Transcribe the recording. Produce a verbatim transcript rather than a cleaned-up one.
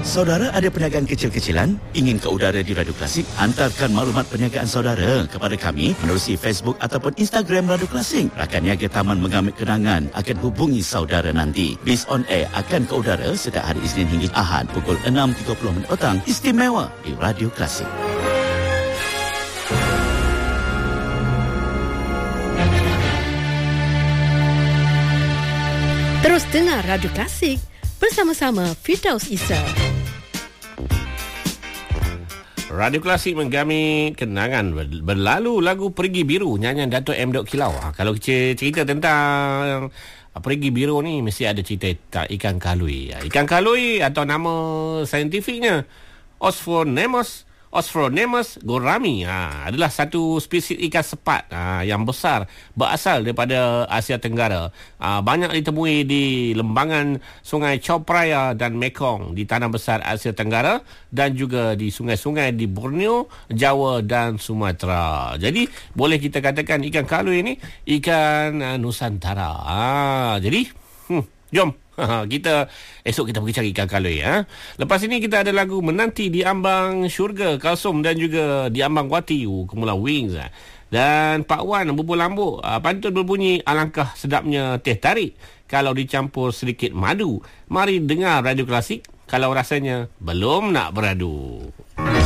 Saudara ada perniagaan kecil-kecilan? Ingin ke udara di Radio Klasik? Hantarkan maklumat perniagaan saudara kepada kami menerusi Facebook ataupun Instagram Radio Klasik. Rakan niaga Taman Mengambil Kenangan akan hubungi saudara nanti. Bis on Air akan ke udara setiap hari Isnin hingga Ahad pukul enam tiga puluh minit petang. Istimewa di Radio Klasik. Terus dengar Radio Klasik bersama-sama Firdaus Isa. Radio Klasik Menggami Kenangan. Berlalu lagu Perigi Biru, nyanyian Dato' M. Dok Kilau. Ha, kalau kita cerita tentang Perigi Biru ni, mesti ada cerita tentang ikan kalui. Ikan kalui atau nama saintifiknya Osphonemus Osphonemus gorami ha, adalah satu spesies ikan sepat ha, yang besar, berasal daripada Asia Tenggara. Ha, banyak ditemui di lembangan sungai Chao Phraya dan Mekong di tanah besar Asia Tenggara, dan juga di sungai-sungai di Borneo, Jawa dan Sumatera. Jadi boleh kita katakan ikan kalui ini ikan uh, Nusantara. Ha, jadi hmm, jom kita esok kita pergi cari ikan kalui. Ha? Lepas ini kita ada lagu Menanti di Ambang Syurga Kalsum dan juga di Ambang Wati Kumula Wings. Ha? Dan Pak Wan bubur lambuk, ha, pantun berbunyi alangkah sedapnya teh tarik kalau dicampur sedikit madu. Mari dengar Radio Klasik kalau rasanya belum nak beradu.